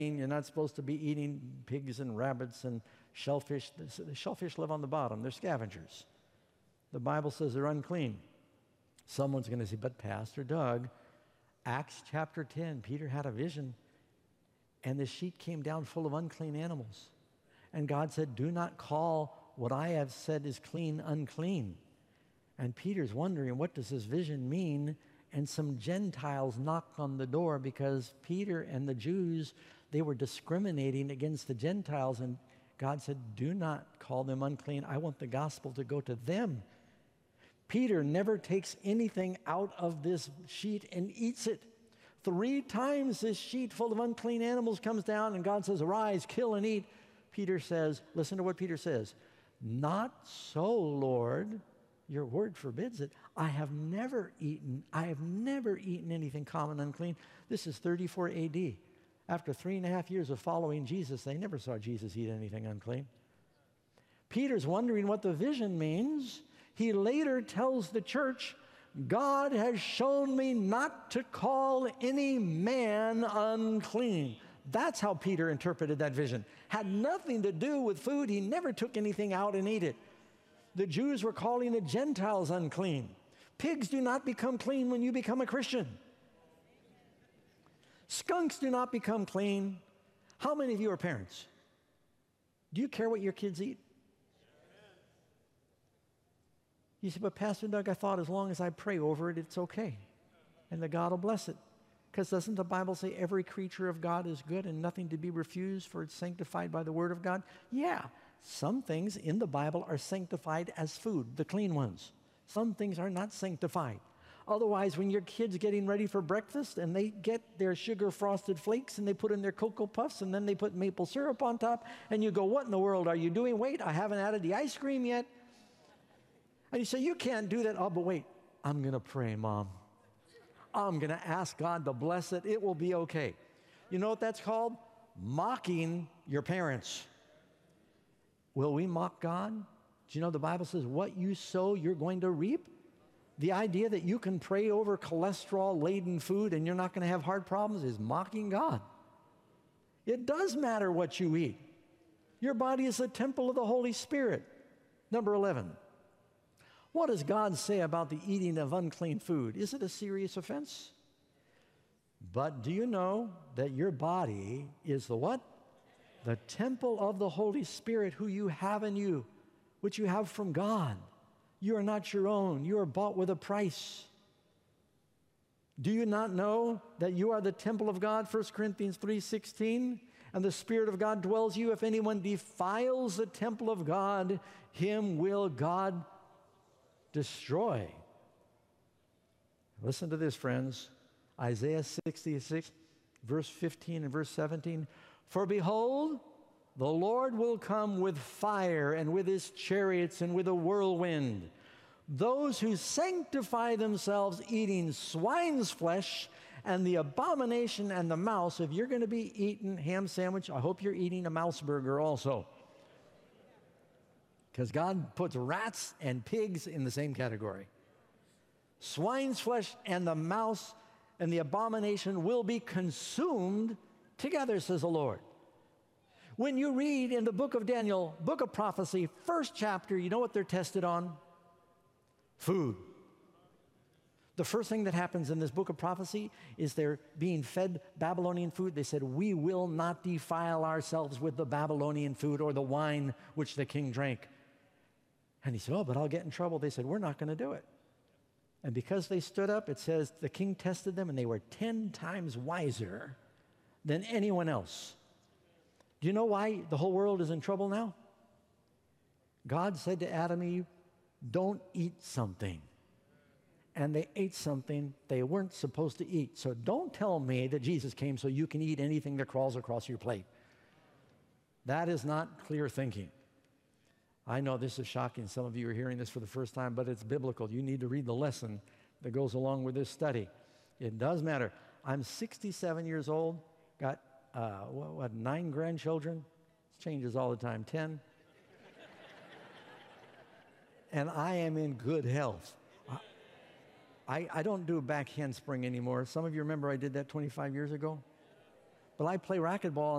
You're not supposed to be eating pigs and rabbits and shellfish. The shellfish live on the bottom. They're scavengers. The Bible says they're unclean. Someone's going to say, but Pastor Doug, Acts chapter 10, Peter had a vision, and the sheet came down full of unclean animals. And God said, do not call what I have said is clean, unclean. And Peter's wondering, what does this vision mean? And some Gentiles knocked on the door because Peter and the Jews, they were discriminating against the Gentiles. And God said, do not call them unclean. I want the gospel to go to them. Peter never takes anything out of this sheet and eats it. 3 times this sheet full of unclean animals comes down, and God says, arise, kill and eat. Peter says, listen to what Peter says, not so, Lord. Your word forbids it. I have never eaten anything common unclean. This is 34 AD. After 3.5 years of following Jesus, they never saw Jesus eat anything unclean. Peter's wondering what the vision means. He later tells the church, God has shown me not to call any man unclean. That's how Peter interpreted that vision. Had nothing to do with food. He never took anything out and ate it. The Jews were calling the Gentiles unclean. Pigs do not become clean when you become a Christian. Skunks do not become clean. How many of you are parents? Do you care what your kids eat? You say, but Pastor Doug, I thought as long as I pray over it, it's okay. And that God will bless it. Because doesn't the Bible say every creature of God is good and nothing to be refused, for it's sanctified by the word of God? Yeah. Some things in the Bible are sanctified as food, the clean ones. Some things are not sanctified. Otherwise, when your kid's getting ready for breakfast and they get their sugar-frosted flakes and they put in their Cocoa Puffs and then they put maple syrup on top, and you go, what in the world are you doing? Wait, I haven't added the ice cream yet. And you say, you can't do that. Oh, but wait, I'm going to pray, Mom. I'm going to ask God to bless it. It will be okay. You know what that's called? Mocking your parents. Will we mock God? Do you know the Bible says what you sow, you're going to reap? The idea that you can pray over cholesterol-laden food and you're not going to have heart problems is mocking God. It does matter what you eat. Your body is the temple of the Holy Spirit. Number 11. What does God say about the eating of unclean food? Is it a serious offense? But do you know that your body is the what? The temple of the Holy Spirit who you have in you, which you have from God. You are not your own. You are bought with a price. Do you not know that you are the temple of God? 1 Corinthians 3:16. And the Spirit of God dwells in you. If anyone defiles the temple of God, him will God destroy. Listen to this, friends. Isaiah 66, verse 15 and verse 17. For behold, the Lord will come with fire and with his chariots and with a whirlwind. Those who sanctify themselves eating swine's flesh and the abomination and the mouse. If you're going to be eating ham sandwich, I hope you're eating a mouse burger also. Because God puts rats and pigs in the same category. Swine's flesh and the mouse and the abomination will be consumed together, says the Lord. When you read in the book of Daniel, book of prophecy, 1st chapter, you know what they're tested on? Food. The first thing that happens in this book of prophecy is they're being fed Babylonian food. They said, we will not defile ourselves with the Babylonian food or the wine which the king drank. And he said, oh, but I'll get in trouble. They said, we're not going to do it. And because they stood up, it says the king tested them and they were 10 times wiser than anyone else. Do you know why the whole world is in trouble now? God said to Adam and Eve, don't eat something. And they ate something they weren't supposed to eat. So don't tell me that Jesus came so you can eat anything that crawls across your plate. That is not clear thinking. I know this is shocking. Some of you are hearing this for the first time, but it's biblical. You need to read the lesson that goes along with this study. It does matter. I'm 67 years old, got 9 grandchildren. It changes all the time, 10. And I am in good health. I don't do back handspring anymore. Some of you remember I did that 25 years ago. But I play racquetball.